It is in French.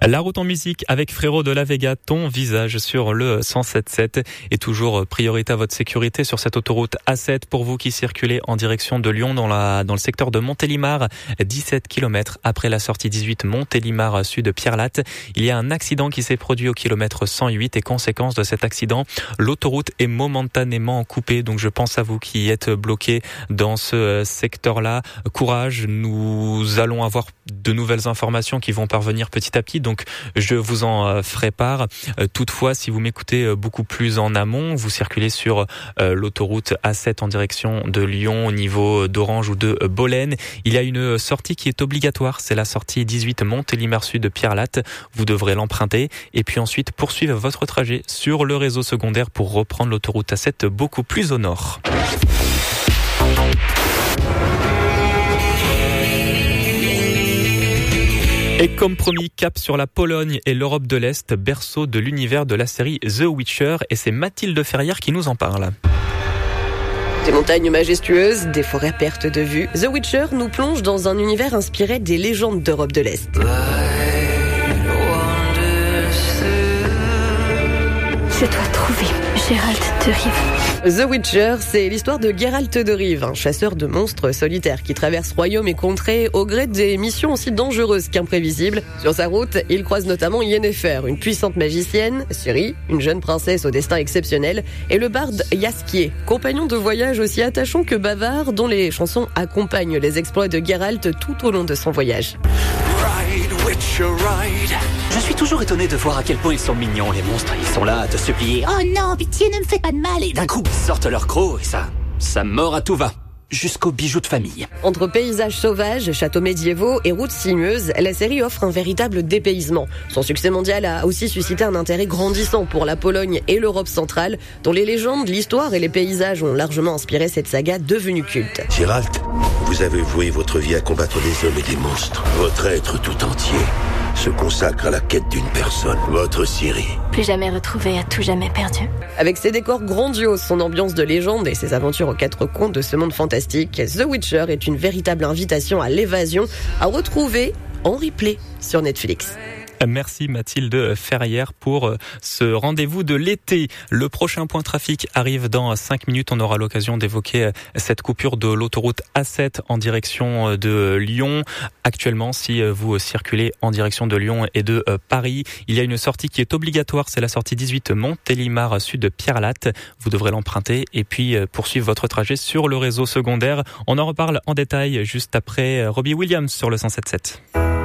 La route en musique avec Frérot de la Vega, ton visage sur le 107.7 et toujours priorité à votre sécurité sur cette autoroute A7 pour vous qui circulez en direction de Lyon dans le secteur de Montélimar, 17 km après la sortie 18 Montélimar sud Pierrelatte. Il y a un accident qui s'est produit au kilomètre 108 et conséquence de cet accident, l'autoroute est momentanément coupée. Donc je pense à vous qui êtes bloqués dans ce secteur-là. Courage, nous allons avoir de nouvelles informations qui vont parvenir petit à petit. Donc je vous en ferai part. Toutefois, si vous m'écoutez beaucoup plus en amont, vous circulez sur l'autoroute A7 en direction de Lyon au niveau d'Orange ou de Bolène. Il y a une sortie qui est obligatoire. C'est la sortie 18 Montélimar sud Pierrelatte. Vous devrez l'emprunter et puis ensuite poursuivre votre trajet sur le réseau secondaire pour reprendre l'autoroute A7 beaucoup plus au nord. Et comme promis, cap sur la Pologne et l'Europe de l'Est, berceau de l'univers de la série The Witcher, et c'est Mathilde Ferrière qui nous en parle. Des montagnes majestueuses, des forêts à perte de vue, The Witcher nous plonge dans un univers inspiré des légendes d'Europe de l'Est. Je dois trouver Geralt de Rive. The Witcher, c'est l'histoire de Geralt de Rive, un chasseur de monstres solitaire qui traverse royaumes et contrées au gré des missions aussi dangereuses qu'imprévisibles. Sur sa route, il croise notamment Yennefer, une puissante magicienne, Ciri, une jeune princesse au destin exceptionnel, et le barde Jaskier, compagnon de voyage aussi attachant que bavard, dont les chansons accompagnent les exploits de Geralt tout au long de son voyage. Ride, Witcher, ride. Je suis toujours étonné de voir à quel point ils sont mignons, les monstres. Ils sont là à te supplier. Oh non, pitié, ne me fais pas de mal. Et d'un coup, ils sortent leur croc et ça mord à tout va. Jusqu'aux bijoux de famille. Entre paysages sauvages, châteaux médiévaux et routes sinueuses, la série offre un véritable dépaysement. Son succès mondial a aussi suscité un intérêt grandissant pour la Pologne et l'Europe centrale, dont les légendes, l'histoire et les paysages ont largement inspiré cette saga devenue culte. Geralt, vous avez voué votre vie à combattre des hommes et des monstres. Votre être tout entier se consacre à la quête d'une personne, votre Ciri. Plus jamais retrouvé, à tout jamais perdu. Avec ses décors grandioses, son ambiance de légende et ses aventures aux quatre coins de ce monde fantastique, The Witcher est une véritable invitation à l'évasion, à retrouver en replay sur Netflix. Merci Mathilde Ferrière pour ce rendez-vous de l'été. Le prochain point trafic arrive dans 5 minutes. On aura l'occasion d'évoquer cette coupure de l'autoroute A7 en direction de Lyon. Actuellement, si vous circulez en direction de Lyon et de Paris, il y a une sortie qui est obligatoire. C'est la sortie 18 Montélimar sud Pierrelatte. Vous devrez l'emprunter et puis poursuivre votre trajet sur le réseau secondaire. On en reparle en détail juste après Robbie Williams sur le 107.7.